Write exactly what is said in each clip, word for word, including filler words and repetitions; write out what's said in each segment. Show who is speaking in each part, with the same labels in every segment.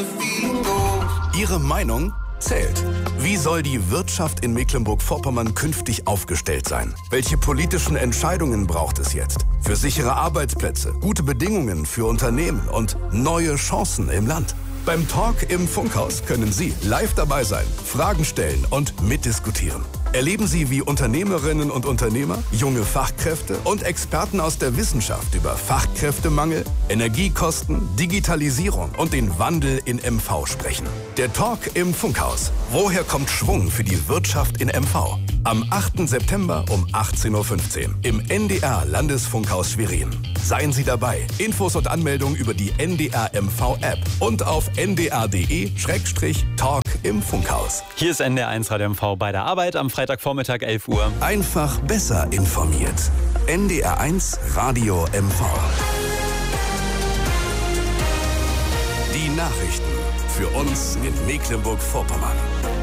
Speaker 1: Ihre Meinung zählt. Wie soll die Wirtschaft in Mecklenburg-Vorpommern künftig aufgestellt sein? Welche politischen Entscheidungen braucht es jetzt? Für sichere Arbeitsplätze, gute Bedingungen für Unternehmen und neue Chancen im Land. Beim Talk im Funkhaus können Sie live dabei sein, Fragen stellen und mitdiskutieren. Erleben Sie, wie Unternehmerinnen und Unternehmer, junge Fachkräfte und Experten aus der Wissenschaft über Fachkräftemangel, Energiekosten, Digitalisierung und den Wandel in M V sprechen. Der Talk im Funkhaus. Woher kommt Schwung für die Wirtschaft in M V? Am achten September um achtzehn Uhr fünfzehn im N D R Landesfunkhaus Schwerin. Seien Sie dabei. Infos und Anmeldungen über die N D R M V App und auf n d r punkt d e slash talk im Funkhaus.
Speaker 2: Hier ist N D R eins Radio M V bei der Arbeit am Freitagvormittag elf Uhr.
Speaker 1: Einfach besser informiert. N D R eins Radio M V. Die Nachrichten für uns in Mecklenburg-Vorpommern.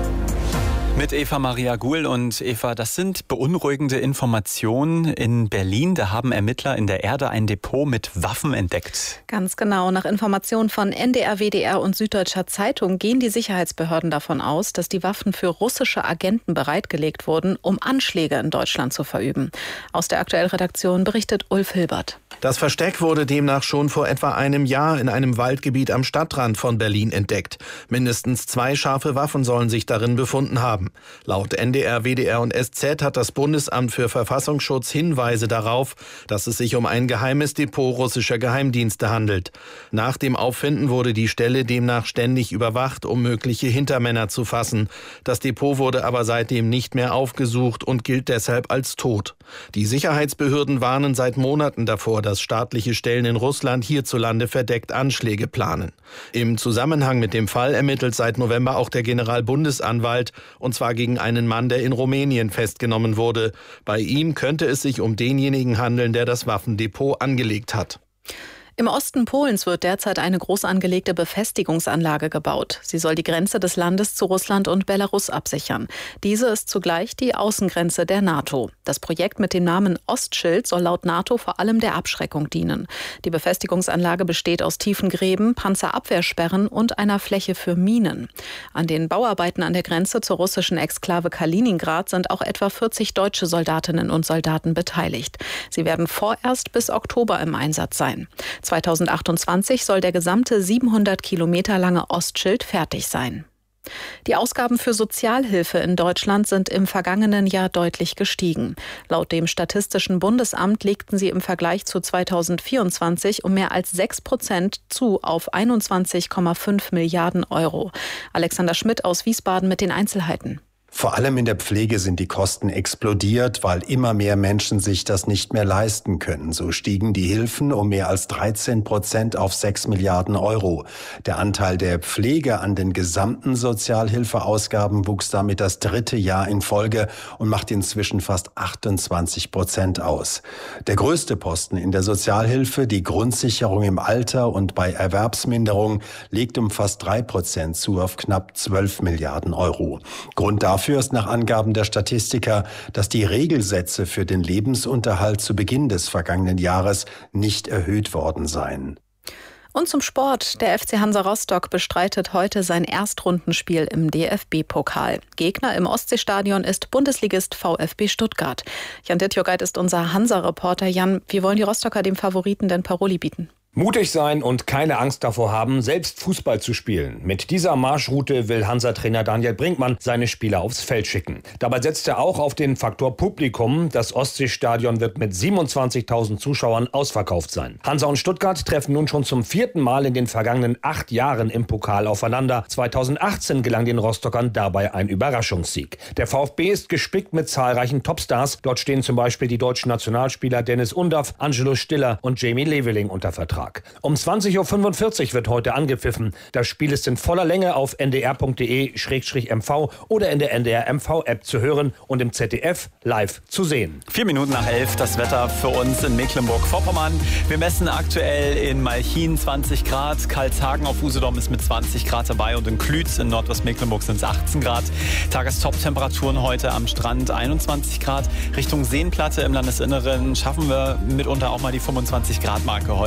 Speaker 2: Mit Eva Maria Guhl. Und Eva, das sind beunruhigende Informationen. In Berlin, da haben Ermittler in der Erde ein Depot mit Waffen entdeckt.
Speaker 3: Ganz genau. Nach Informationen von N D R, W D R und Süddeutscher Zeitung gehen die Sicherheitsbehörden davon aus, dass die Waffen für russische Agenten bereitgelegt wurden, um Anschläge in Deutschland zu verüben. Aus der Aktuell-Redaktion berichtet Ulf Hilbert.
Speaker 4: Das Versteck wurde demnach schon vor etwa einem Jahr in einem Waldgebiet am Stadtrand von Berlin entdeckt. Mindestens zwei scharfe Waffen sollen sich darin befunden haben. Laut N D R, W D R und S Z hat das Bundesamt für Verfassungsschutz Hinweise darauf, dass es sich um ein geheimes Depot russischer Geheimdienste handelt. Nach dem Auffinden wurde die Stelle demnach ständig überwacht, um mögliche Hintermänner zu fassen. Das Depot wurde aber seitdem nicht mehr aufgesucht und gilt deshalb als tot. Die Sicherheitsbehörden warnen seit Monaten davor, dass staatliche Stellen in Russland hierzulande verdeckt Anschläge planen. Im Zusammenhang mit dem Fall ermittelt seit November auch der Generalbundesanwalt, und zwar gegen einen Mann, der in Rumänien festgenommen wurde. Bei ihm könnte es sich um denjenigen handeln, der das Waffendepot angelegt hat.
Speaker 3: Im Osten Polens wird derzeit eine groß angelegte Befestigungsanlage gebaut. Sie soll die Grenze des Landes zu Russland und Belarus absichern. Diese ist zugleich die Außengrenze der NATO. Das Projekt mit dem Namen Ostschild soll laut NATO vor allem der Abschreckung dienen. Die Befestigungsanlage besteht aus tiefen Gräben, Panzerabwehrsperren und einer Fläche für Minen. An den Bauarbeiten an der Grenze zur russischen Exklave Kaliningrad sind auch etwa vierzig deutsche Soldatinnen und Soldaten beteiligt. Sie werden vorerst bis Oktober im Einsatz sein. zweitausendachtundzwanzig soll der gesamte siebenhundert Kilometer lange Ostschild fertig sein. Die Ausgaben für Sozialhilfe in Deutschland sind im vergangenen Jahr deutlich gestiegen. Laut dem Statistischen Bundesamt legten sie im Vergleich zu zweitausendvierundzwanzig um mehr als sechs Prozent zu auf einundzwanzig Komma fünf Milliarden Euro. Alexander Schmidt aus Wiesbaden mit den Einzelheiten.
Speaker 5: Vor allem in der Pflege sind die Kosten explodiert, weil immer mehr Menschen sich das nicht mehr leisten können. So stiegen die Hilfen um mehr als dreizehn Prozent auf sechs Milliarden Euro. Der Anteil der Pflege an den gesamten Sozialhilfeausgaben wuchs damit das dritte Jahr in Folge und macht inzwischen fast achtundzwanzig Prozent aus. Der größte Posten in der Sozialhilfe, die Grundsicherung im Alter und bei Erwerbsminderung, legt um fast drei Prozent zu auf knapp zwölf Milliarden Euro. Grund dafür Dafür ist nach Angaben der Statistiker, dass die Regelsätze für den Lebensunterhalt zu Beginn des vergangenen Jahres nicht erhöht worden seien.
Speaker 3: Und zum Sport. Der F C Hansa Rostock bestreitet heute sein Erstrundenspiel im D F B-Pokal. Gegner im Ostseestadion ist Bundesligist VfB Stuttgart. Jan Dittjogait ist unser Hansa-Reporter. Jan, wie wollen die Rostocker dem Favoriten denn Paroli bieten?
Speaker 6: Mutig sein und keine Angst davor haben, selbst Fußball zu spielen. Mit dieser Marschroute will Hansa-Trainer Daniel Brinkmann seine Spieler aufs Feld schicken. Dabei setzt er auch auf den Faktor Publikum. Das Ostseestadion wird mit siebenundzwanzigtausend Zuschauern ausverkauft sein. Hansa und Stuttgart treffen nun schon zum vierten Mal in den vergangenen acht Jahren im Pokal aufeinander. zweitausendachtzehn gelang den Rostockern dabei ein Überraschungssieg. Der VfB ist gespickt mit zahlreichen Topstars. Dort stehen zum Beispiel die deutschen Nationalspieler Dennis Undaff, Angelo Stiller und Jamie Leveling unter Vertrag. Um zwanzig Uhr fünfundvierzig wird heute angepfiffen. Das Spiel ist in voller Länge auf n d r punkt d e slash m v oder in der N D R M V-App zu hören und im Z D F live zu sehen.
Speaker 2: Vier Minuten nach elf, das Wetter für uns in Mecklenburg-Vorpommern. Wir messen aktuell in Malchin zwanzig Grad, Karlshagen auf Usedom ist mit zwanzig Grad dabei und in Klütz in Nordwestmecklenburg sind es achtzehn Grad. Tagestop-Temperaturen heute am Strand einundzwanzig Grad. Richtung Seenplatte im Landesinneren schaffen wir mitunter auch mal die fünfundzwanzig Grad Marke heute.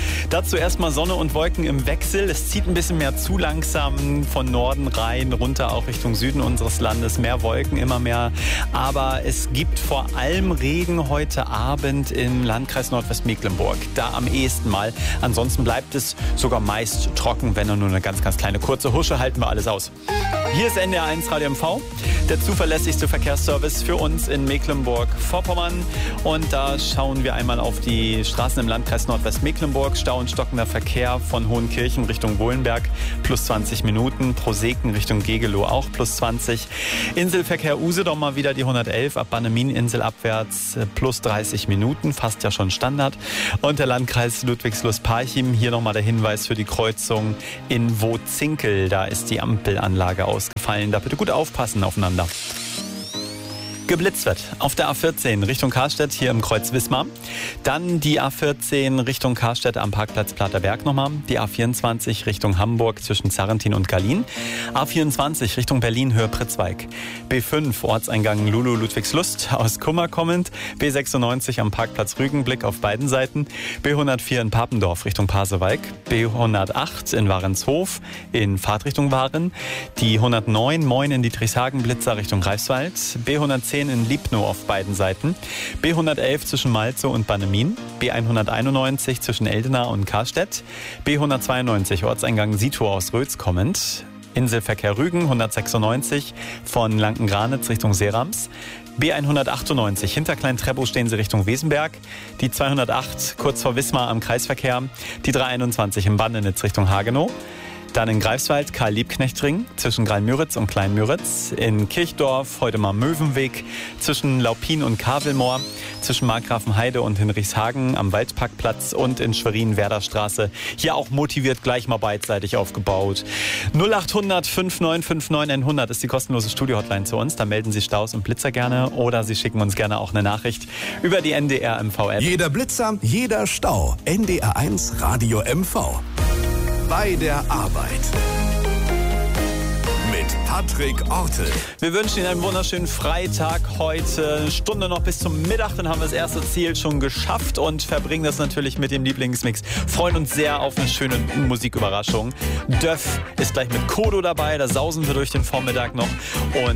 Speaker 2: Dazu erstmal Sonne und Wolken im Wechsel. Es zieht ein bisschen mehr zu langsam von Norden rein, runter auch Richtung Süden unseres Landes. Mehr Wolken, immer mehr. Aber es gibt vor allem Regen heute Abend im Landkreis Nordwestmecklenburg. Da am ehesten mal. Ansonsten bleibt es sogar meist trocken, wenn nur eine ganz, ganz kleine kurze Husche, halten wir alles aus. Hier ist N D R eins Radio M V, der zuverlässigste Verkehrsservice für uns in Mecklenburg-Vorpommern. Und da schauen wir einmal auf die Straßen im Landkreis Nordwestmecklenburg. Stau und stockender Verkehr von Hohenkirchen Richtung Wohlenberg plus zwanzig Minuten. Proseken Richtung Gegelow auch plus zwanzig. Inselverkehr Usedom mal wieder die hundertelf. Ab Bannemien-Insel abwärts plus dreißig Minuten. Fast ja schon Standard. Und der Landkreis Ludwigslust-Parchim. Hier nochmal der Hinweis für die Kreuzung in Wozinkel. Da ist die Ampelanlage ausgefallen. Da bitte gut aufpassen aufeinander. Geblitzt wird auf der A vierzehn Richtung Karstedt hier im Kreuz Wismar. Dann die A vierzehn Richtung Karstedt am Parkplatz Platerberg nochmal. Die A vierundzwanzig Richtung Hamburg zwischen Zarrentin und Gallien. A vierundzwanzig Richtung Berlin Höhe Pritzwalk. B fünf Ortseingang Lulu Ludwigslust aus Kummer kommend. B sechsundneunzig am Parkplatz Rügenblick auf beiden Seiten. B hundertvier in Papendorf Richtung Pasewalk. B hundertacht in Warenshof in Fahrtrichtung Waren. Die hundertneun Moin in Dietrichshagen Blitzer Richtung Greifswald. B hundertzehn in Liebnow auf beiden Seiten. B hundertelf zwischen Malzow und Bannemin. B hunderteinundneunzig zwischen Eldena und Karstedt. B hundertzweiundneunzig Ortseingang Sitow aus Rötz kommend. Inselverkehr Rügen hundertsechsundneunzig von Lankengranitz Richtung Serams. B hundertachtundneunzig hinter Klein-Treppow stehen Sie Richtung Wesenberg. Die zweihundertacht kurz vor Wismar am Kreisverkehr. Die dreihunderteinundzwanzig im Bandenitz Richtung Hagenow. Dann in Greifswald Karl-Liebknecht-Ring zwischen Greil-Müritz und Klein-Müritz. In Kirchdorf heute mal Möwenweg zwischen Laupin und Kavelmoor. Zwischen Markgrafenheide und Hinrichshagen am Waldparkplatz. Und in Schwerin Werderstraße. Hier auch motiviert gleich mal beidseitig aufgebaut. null acht hundert fünf neun fünf neun hundert ist die kostenlose Studio-Hotline zu uns. Da melden Sie Staus und Blitzer gerne. Oder Sie schicken uns gerne auch eine Nachricht über die N D R M V-App.
Speaker 1: Jeder Blitzer, jeder Stau. N D R eins Radio M V. Bei der Arbeit. Mit Patrick Ortel.
Speaker 2: Wir wünschen Ihnen einen wunderschönen Freitag heute. Eine Stunde noch bis zum Mittag, dann haben wir das erste Ziel schon geschafft und verbringen das natürlich mit dem Lieblingsmix. Freuen uns sehr auf eine schöne Musiküberraschung. Döff ist gleich mit Kodo dabei, da sausen wir durch den Vormittag noch. Und